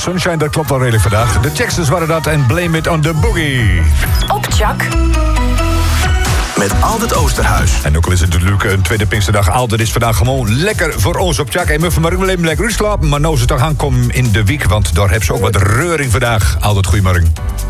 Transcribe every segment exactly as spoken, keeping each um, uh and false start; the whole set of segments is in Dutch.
Sunshine, dat klopt wel redelijk vandaag. De Jacksons waren dat en Blame It on the Boogie. Op Chak. Met Aldert Oosterhuis. En ook al is het natuurlijk een tweede Pinksterdag. Aldert is vandaag gewoon lekker voor ons op Chak. En mevrouw maar ik wil even lekker slapen. Maar nou ze toch aankomen in de week. Want daar hebben ze ook wat reuring vandaag. Aldert, goeiemorgen.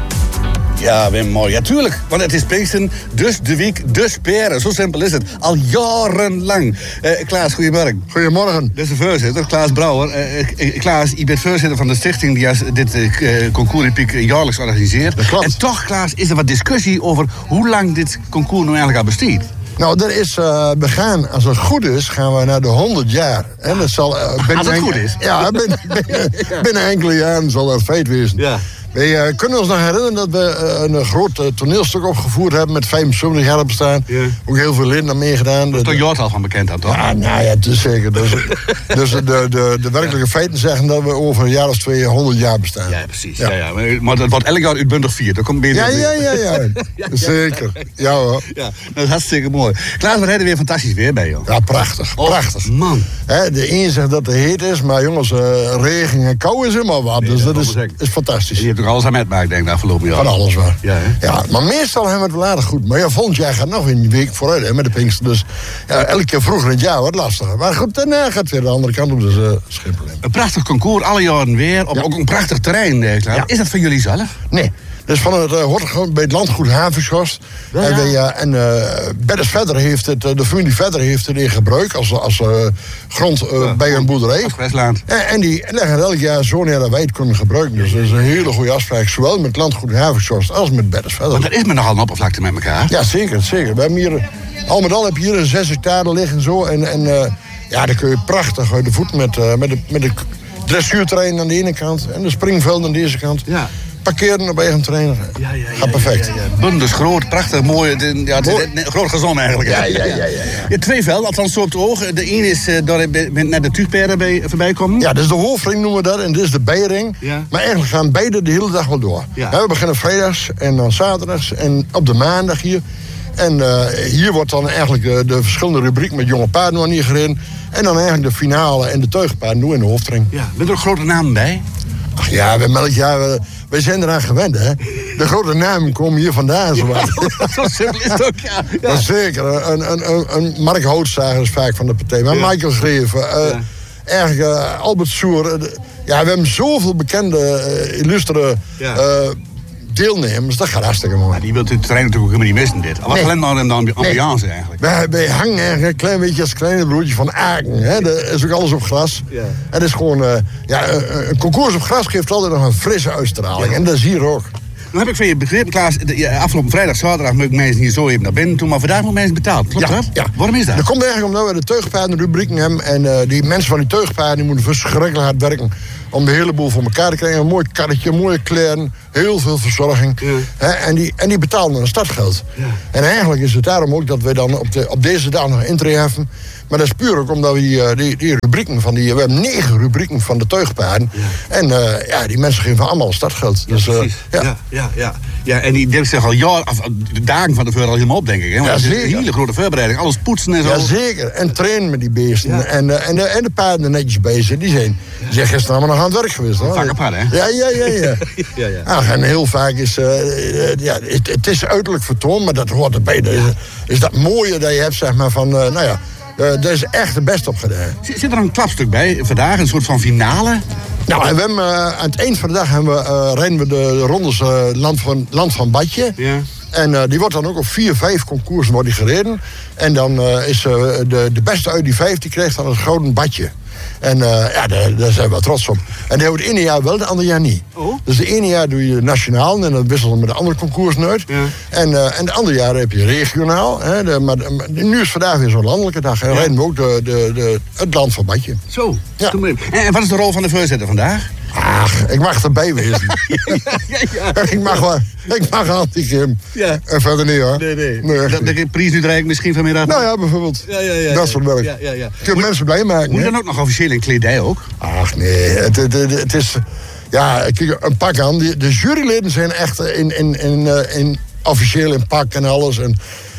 Ja, Wim, mooi. Ja, tuurlijk. Want het is Pinksteren, dus de week, dus peren. Zo simpel is het. Al jarenlang. Uh, Klaas, goedemorgen. Goedemorgen. Dit is de voorzitter, Klaas Brouwer. Uh, Klaas, je bent voorzitter van de stichting die dit uh, concours in Piek jaarlijks organiseert. Dat klopt. En toch, Klaas, is er wat discussie over hoe lang dit concours nou eigenlijk al bestaat. Nou, er is uh, begaan, als het goed is, gaan we naar de honderd jaar. En dat zal, uh, binnen als het goed is? Ja, binnen, binnen, binnen enkele jaren zal dat feit wezen. Ja. We uh, kunnen ons nog herinneren dat we uh, een groot uh, toneelstuk opgevoerd hebben met vijfenzeventig jaar bestaan. Ja. Ook heel veel leden aan meegedaan. Dat is toch jaartal van bekend dan, toch? Ja, nou ja, het is zeker. Dus, dus de, de, de werkelijke feiten zeggen dat we over een jaar of twee honderd jaar bestaan. Ja, precies. Ja. Ja, ja. Maar dat wordt elk jaar uitbundig vierd. Dat komt beter. Ja, ja, ja, ja, ja. Zeker. Ja hoor. Ja, dat is hartstikke mooi. Klaas, we rijden weer fantastisch weer bij, joh. Ja, prachtig. Oh, prachtig. Man. He, de een zegt dat het heet is, maar jongens, uh, regen en kou is helemaal wat. Nee, dus dat, dat is, is fantastisch. En je hebt er alles aan metmaakt, denk ik, de afgelopen jaar. Van alles waar. Ja, hè? Ja, maar meestal hebben we het wel aardig goed. Maar ja, volgend jaar gaat nog een week vooruit hè, met de Pinkster. Dus ja, elke keer vroeger in het jaar wat lastiger. Maar goed, daarna gaat het weer de andere kant op, dus uh, is geen probleem. Een prachtig concours, alle jaren weer. Op ja. ook een prachtig terrein, eh, Klaas. Ja. Is dat van jullie zelf? Nee. Dus van het uh, hoort gewoon bij het landgoed Havenschorst. Ja, ja. En, wij, uh, en uh, Beddes Verder heeft het, uh, de familie Verder heeft het in gebruik als, als uh, grond uh, ja, bij hun boerderij. Als Westland. En, en die leggen elk jaar zo neer dat wij het kunnen gebruiken. Dus dat is een hele goede afspraak, zowel met het landgoed Havenschorst als met Beddes Verder. Want er is men nogal een oppervlakte met elkaar. Ja, zeker, zeker. We hebben hier, al met al heb je hier een zes hectare liggen zo. En, en uh, ja, dan kun je prachtig uit de voet met, uh, met de, met de dressuurterrein aan de ene kant en de springvelden aan deze kant. Ja. Parkeren op eigen trainer. Ja, ja, ja, gaat perfect. Ja, ja, ja. Bundus groot, prachtig, mooi. Ja, het is mooi. Een groot gezond eigenlijk. Ja, ja, ja, ja, ja. Je hebt twee velden, althans zo op het oog. De ene is uh, daar net de tuigperen bij voorbij komen. Ja, dat is de hoofdring noemen we dat. En dit is de bijring. Ja. Maar eigenlijk gaan beide de hele dag wel door. Ja. Ja, we beginnen vrijdags en dan zaterdags en op de maandag hier. En uh, hier wordt dan eigenlijk de, de verschillende rubriek met jonge paarden nog niet gereden. En dan eigenlijk de finale en de teugpaarden doen in de hoofdring. Ja, bent er ook grote namen bij? Ach ja, we hebben elk jaar... We, wij zijn eraan gewend, hè. De grote namen komen hier vandaan. Zo, ja, zo simpel is het ook, ja. Ja. Dat is zeker. Een, een, een, een Mark Houtzager is vaak van de partij. Maar ja. Michael Greven, uh, ja. erg, uh, Albert Soer. Uh, ja, we hebben zoveel bekende, uh, illustere... Ja. Uh, deelnemers, dat gaat hartstikke mooi. Ja, die wilt het terrein natuurlijk ook helemaal niet missen, dit. Wat nee. alleen maar in de ambiance nee. eigenlijk. Wij, wij hangen eigenlijk een klein beetje als kleine broertje van Aken. Hè. Dat is ook alles op gras. Ja. Het is gewoon... Uh, ja, een concours op gras geeft altijd nog een frisse uitstraling. Ja. En dat is hier ook. Dan heb ik van je begrepen, Klaas, de, afgelopen vrijdag, zaterdag moet ik mensen hier zo even naar binnen toe, maar vandaag moet mensen betaald. Klopt ja, dat? Ja. Waarom is dat? Dat komt eigenlijk omdat we de teugpaardenrubrieken hebben en uh, die mensen van die teugpaarden die moeten verschrikkelijk hard werken om de hele boel voor elkaar te krijgen. Een mooi karretje, mooie kleren, heel veel verzorging. Ja. Hè, en, die, en die betalen dan een startgeld. Ja. En eigenlijk is het daarom ook dat we dan op, de, op deze dag nog intree hebben. Maar dat is puur ook omdat we die, die, die rubrieken van die... We hebben negen rubrieken van de teugpaarden. Ja. En uh, ja, die mensen geven allemaal startgeld. Ja, dus, uh, ja. Ja, ja, ja. ja, en die denk ik al jaar, of, de dagen van tevoren al helemaal op, denk ik. Hè? Want ja, zeker. Een hele grote voorbereiding. Alles poetsen en zo. Ja, zeker. En trainen met die beesten. Ja. En, uh, en, de, en de paarden er netjes bezig. Die zijn, die zijn gisteren allemaal nog aan het werk geweest. Hoor. Vak apart, hè? Ja, ja, ja. ja. ja, ja. Ah, en heel vaak is... Uh, uh, ja, het, het is uiterlijk vertoond, maar dat hoort erbij. Dat is, is dat mooie dat je hebt, zeg maar, van... Uh, nou ja, Uh, daar is echt het best op gedaan. Zit er een klapstuk bij vandaag, een soort van finale? Nou, en we hebben, uh, aan het eind van de dag hebben we, uh, rijden we de rondes uh, land, van, land van Badje. Ja. En uh, die wordt dan ook op vier, vijf concoursen wordt die gereden. En dan uh, is uh, de, de beste uit die vijf, die krijgt dan het gouden badje. En uh, ja, daar, daar zijn we wel trots op. En dat hebben we het ene jaar wel, het andere jaar niet. Oh? Dus het ene jaar doe je nationaal en dan wisselt je met de andere concours uit. Ja. En, uh, en het andere jaar heb je regionaal. Hè, de, maar, maar nu is vandaag weer zo'n landelijke dag. En dan ja. rijden we ook de, de, de, het land van Badje. Zo. Ja. En wat is de rol van de voorzitter vandaag? Ach, ik mag erbij wezen. ja, ja, ja. Ik mag wel. Ik mag anti-Kim. Ja. En verder niet hoor. Nee, nee. nee de, de prijs nu dreig misschien vanmiddag? Nou ja, bijvoorbeeld. Ja, ja, ja, dat soort werk. Ja, ja, ja. Kun je mensen blij maken. Moet je dan ook nog officieel in kledij ook? Ach nee, het, het, het, het is... Ja, kijk, een pak aan. De, de juryleden zijn echt in, in, in, in, in officieel in pak en alles. En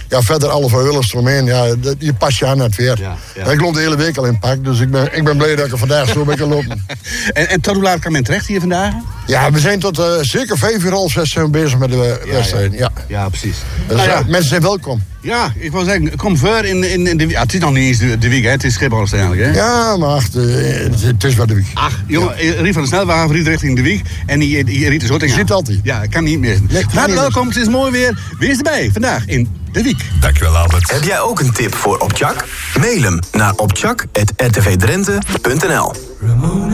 ja, verder alle vrijwilligers eromheen. Ja, dat, je past je aan naar het weer. Ja, ja. Ik loop de hele week al in pak, dus ik ben, ik ben blij dat ik er vandaag zo ben kan lopen. en, en tot hoe laat kan men terecht hier vandaag? Ja, we zijn tot uh, zeker vijf uur half zes zijn we bezig met de uh, wedstrijd. Ja. Ja. ja, precies. Dus, nou, ja. uh, mensen zijn welkom. Ja, ik wil zeggen, kom voor in, in, in de... Ja, het is nog niet eens de, de week, hè. Het is Schiphol eigenlijk, hè? Ja, maar ach, de, het is wel de week. Ach, jongen, ja. Riet van de Snelwagen riet richting de week. En die, die riet er zo tegen. Zit altijd. Ja, ik kan niet missen. Nee, Hartelijk welkom, het is mooi weer. Wees erbij, vandaag in de week. Dankjewel, Albert. Heb jij ook een tip voor Opchak? Mail hem naar opchak apenstaartje r t v drenthe punt n l.